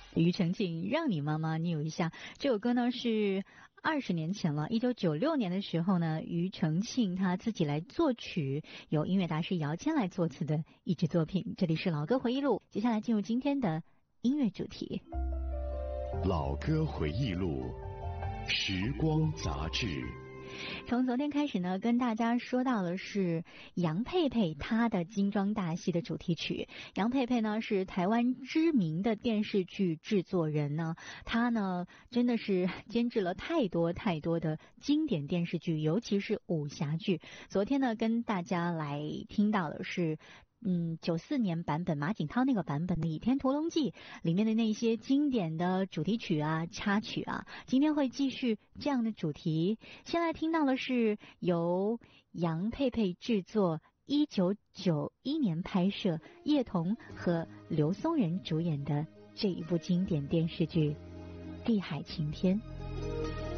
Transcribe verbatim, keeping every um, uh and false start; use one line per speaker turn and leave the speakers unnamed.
庾澄庆让你妈妈扭一下，这首歌呢是二十年前了，一九九六年的时候呢，庾澄庆他自己来作曲，由音乐大师姚谦来作词的一支作品。这里是老歌回忆录，接下来进入今天的音乐主题。
老歌回忆录，时光杂志。
从昨天开始呢，跟大家说到的是杨佩佩她的精装大戏的主题曲。杨佩佩呢是台湾知名的电视剧制作人呢，她呢真的是监制了太多太多的经典电视剧，尤其是武侠剧。昨天呢跟大家来听到的是嗯，九四年版本马景涛那个版本的《倚天屠龙记》里面的那些经典的主题曲啊、插曲啊，今天会继续这样的主题。先来听到的是由杨佩佩制作、一九九一年拍摄、叶童和刘松仁主演的这一部经典电视剧《地海晴天》。